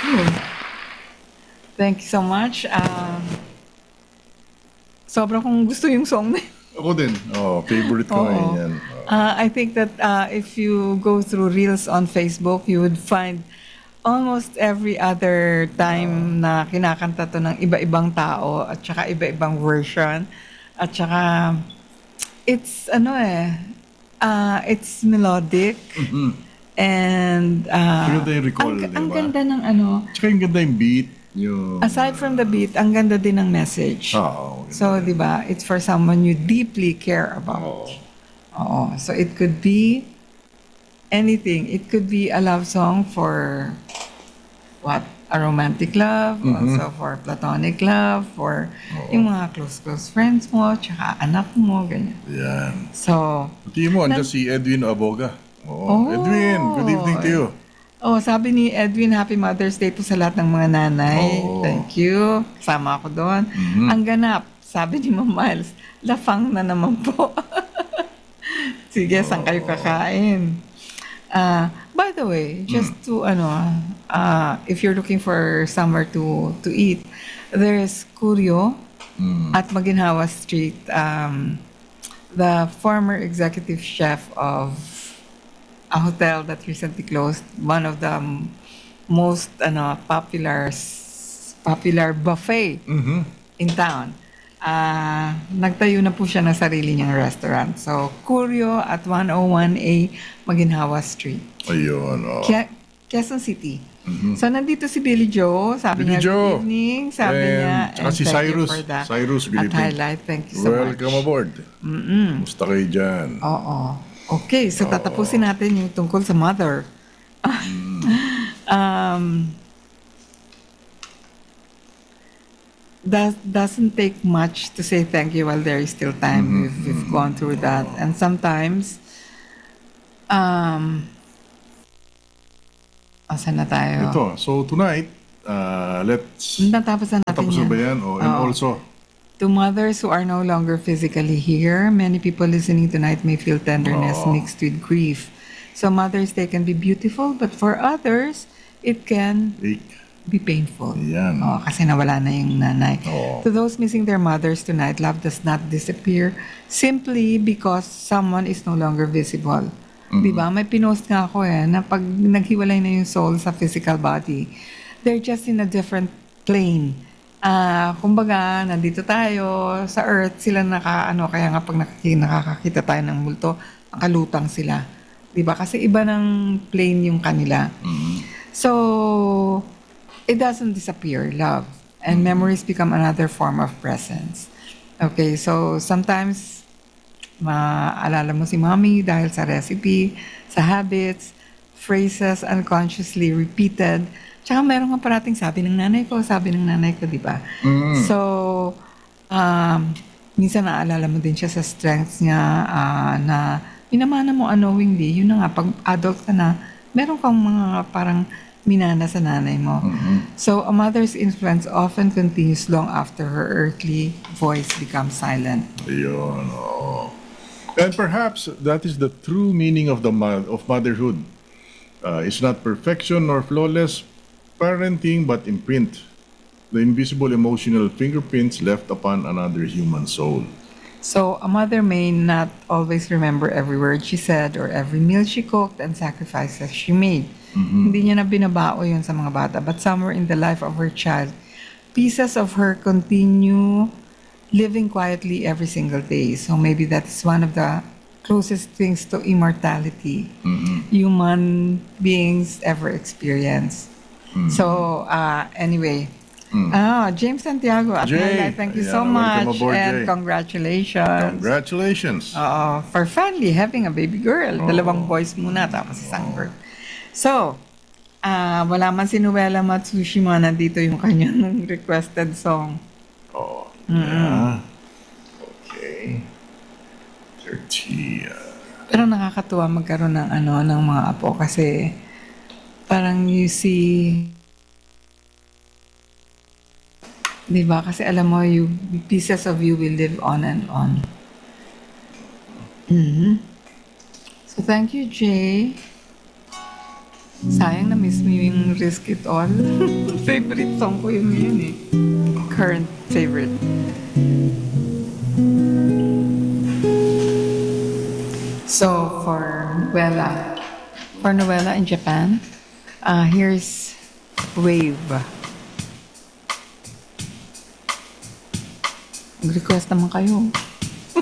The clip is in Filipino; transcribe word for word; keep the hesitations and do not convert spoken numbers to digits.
Hmm. Thank you so much. Um, sobrang kong gusto yung song na yun. Ako din. Oh, favorite ko ngayon Oo. yan. Oh. Uh, I think that uh, if you go through Reels on Facebook, you would find almost every other time na kinakanta to ng iba-ibang tao at saka iba-ibang version. At saka, it's ano eh, uh, it's melodic and uh, Maganda yung recall, ang, di ang ba? ganda ng ano, Tsaka yung ganda yung beat. Yung... aside from the beat, ang ganda din ng message. Oo, maganda So, rin. di ba, it's for someone you deeply care about. Oo. Oo. So, it could be anything. It could be a love song for what? A romantic love, also for platonic love, for yung mga close-close friends mo, tsaka anak mo, ganyan. Yan. So, Pati mo, andyan Nan- si Edwin Aboga. Oh. Oo. Edwin, good evening to you. oh, sabi ni Edwin, Happy Mother's Day po sa lahat ng mga nanay. Oo. Thank you. Kasama ako doon. Ang ganap, sabi ni Ma'am Miles, lafang na naman po. Sige, saan kayo kakain? Uh, by the way, just to ano, uh, if you're looking for somewhere to to eat, there's Curio at Maginhawa Street. Um, the former executive chef of a hotel that recently closed, one of the m- most ano, popular s- popular buffet in town. Ah, nagtayo na po siya ng sarili niyang restaurant. So, Curio at one oh one A Maginhawa Street, Ayun, oh. Quia- Quezon City. So, nandito si Billy Joe. Sabi Billy niya, Joe. good evening. Sabi And niya, tsaka and si thank you Cyrus. for that. Cyrus, good At evening. highlight, thank you so Welcome much. aboard. Musta kayo dyan? Oo. Okay, so tatapusin natin yung tungkol sa mother. um, that doesn't take much to say thank you while there is still time. We've, we've gone through that. And sometimes, um, asan na tayo? Ito, so tonight, uh, let's... Natapos na natin Tapos na yan. ba yan? Oh, and Oo. also, To mothers who are no longer physically here, many people listening tonight may feel tenderness Oo. mixed with grief. So Mother's Day can be beautiful, but for others, it can ache. be painful. Yan. Oh, kasi nawala na yung nanay. Oo. To those missing their mothers tonight, love does not disappear simply because someone is no longer visible. Di ba? May pinost nga ako eh, na pag naghiwalay na yung soul sa physical body, they're just in a different plane. Ah, kumbaga, nandito tayo sa earth, sila naka, ano, kaya nga pag nakaki- nakakakita tayo ng multo, nakalutang sila. Di ba? Kasi iba ng plane yung kanila. So, it doesn't disappear, love. And memories become another form of presence. Okay, so sometimes, maalala mo si mommy dahil sa recipe, sa habits, phrases unconsciously repeated. Tsaka meron nga parating sabi ng nanay ko, sabi ng nanay ko, di ba? So, um, minsan naalala mo din siya sa strengths niya ah, na minamana mo unknowingly. Yun na nga, pag adult ka na, meron kang mga parang minana sa nanay mo. So, a mother's influence often continues long after her earthly voice becomes silent. Ayun, oo. And perhaps that is the true meaning of the mo- of motherhood. Uh, it's not perfection nor flawless parenting, but imprint. The invisible emotional fingerprints left upon another human soul. So, a mother may not always remember every word she said or every meal she cooked and sacrifices she made. Hindi niya na binabao yun sa mga bata. But somewhere in the life of her child, pieces of her continue living quietly every single day. So maybe that's one of the closest things to immortality human beings ever experience. So, uh, anyway, ah, James Santiago, at Jay, highlight, thank you so ayan, welcome much aboard, and Jay. congratulations. Congratulations. Oo, for finally having a baby girl. Dalawang boys muna, tapos isang girl. So, ah wala man si Noela Matsushima, nandito yung kanyang requested song. Oh, yeah. Okay. thirty. Uh, Pero nakakatuwa magkaroon ng ano ng mga apo kasi parang you see, 'di ba? Kasi alam mo, you pieces of you will live on and on. Mhm. So thank you, Jay. Sayang na miss mo yung Risk It All. Favorite song ko yun yun eh. Current favorite. So, for Noella, for Noella in Japan, uh, here's Wave. Mag-request naman kayo.